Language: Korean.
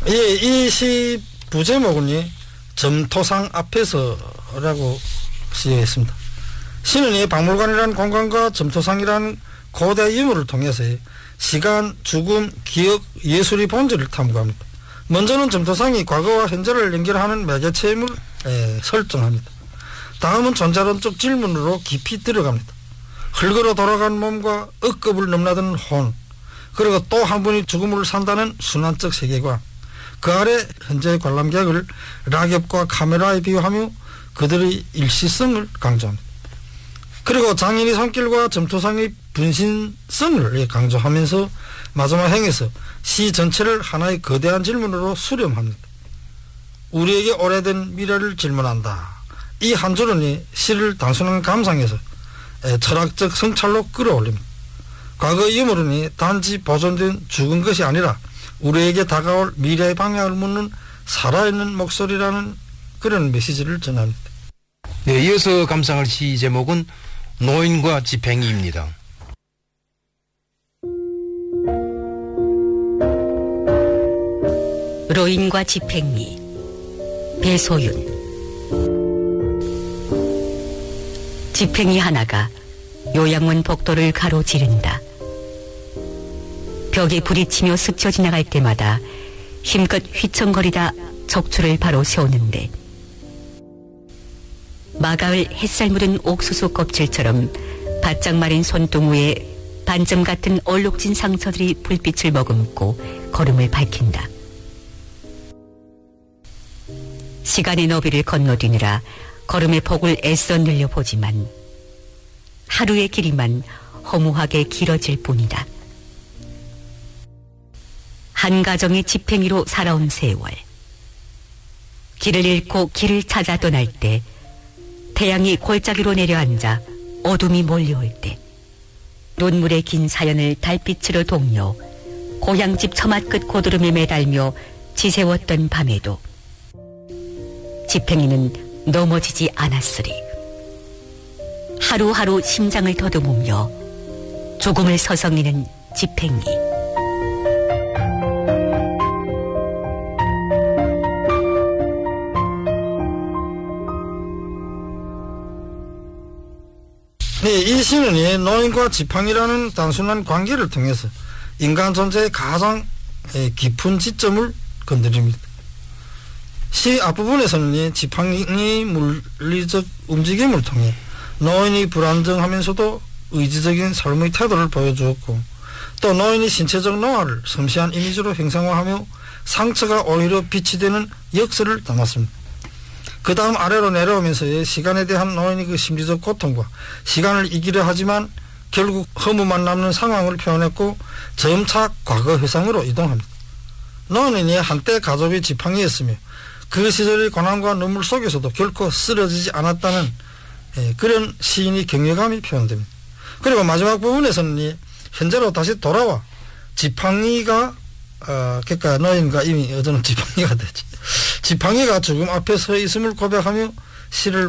예, 이 시 부제목은 점토상 앞에서라고 시했습니다. 시는 이 박물관이라는 공간과 점토상이라는 고대 유물을 통해서 시간, 죽음, 기억, 예술의 본질을 탐구합니다. 먼저는 점토상이 과거와 현재를 연결하는 매개체임을 설정합니다. 다음은 존재론적 질문으로 깊이 들어갑니다. 흙으로 돌아간 몸과 억겁을 넘나드는 혼, 그리고 또 한 분이 죽음을 산다는 순환적 세계관, 그 아래 현재의 관람객을 락엽과 카메라에 비유하며 그들의 일시성을 강조합니다. 그리고 장인의 손길과 점토상의 분신성을 강조하면서 마지막 행에서 시 전체를 하나의 거대한 질문으로 수렴합니다. 우리에게 오래된 미래를 질문한다. 이 한 줄은 시를 단순한 감상에서 철학적 성찰로 끌어올립니다. 과거 유물은 단지 보존된 죽은 것이 아니라 우리에게 다가올 미래의 방향을 묻는 살아있는 목소리라는 그런 메시지를 전합니다. 네, 이어서 감상할 시 제목은 노인과 지팽이입니다. 노인과 지팽이, 배소윤. 지팽이 하나가 요양원 복도를 가로지른다. 벽에 불이 치며 스쳐 지나갈 때마다 힘껏 휘청거리다 척추를 바로 세우는데, 마가을 햇살 묻은 옥수수 껍질처럼 바짝 마른 손등 위에 반점 같은 얼룩진 상처들이 불빛을 머금고 걸음을 밝힌다. 시간의 너비를 건너뛰느라 걸음의 폭을 애써 늘려보지만 하루의 길이만 허무하게 길어질 뿐이다. 한 가정이 지팽이로 살아온 세월. 길을 잃고 길을 찾아 떠날 때, 태양이 골짜기로 내려앉아 어둠이 몰려올 때, 눈물의 긴 사연을 달빛으로 동려 고향집 처맛 끝 고드름에 매달며 지새웠던 밤에도 지팽이는 넘어지지 않았으리. 하루하루 심장을 더듬으며 죽음을 서성이는 지팽이. 네, 이 시는 노인과 지팡이라는 단순한 관계를 통해서 인간 존재의 가장 깊은 지점을 건드립니다. 시 앞부분에서는 지팡이 물리적 움직임을 통해 노인이 불안정하면서도 의지적인 삶의 태도를 보여주었고, 또 노인이 신체적 노화를 섬세한 이미지로 형상화하며 상처가 오히려 빛이 되는 역설을 담았습니다. 그 다음 아래로 내려오면서 시간에 대한 노인의 그 심리적 고통과 시간을 이기려 하지만 결국 허무만 남는 상황을 표현했고, 점차 과거 회상으로 이동합니다. 노인이 한때 가족의 지팡이였으며 그 시절의 고난과 눈물 속에서도 결코 쓰러지지 않았다는 그런 시인의 경외감이 표현됩니다. 그리고 마지막 부분에서는 현재로 다시 돌아와 지팡이가 그러니까 노인과 이미 여전은 지팡이가 되지. 지팡이가 죽음 앞에 서 있음을 고백하며 시를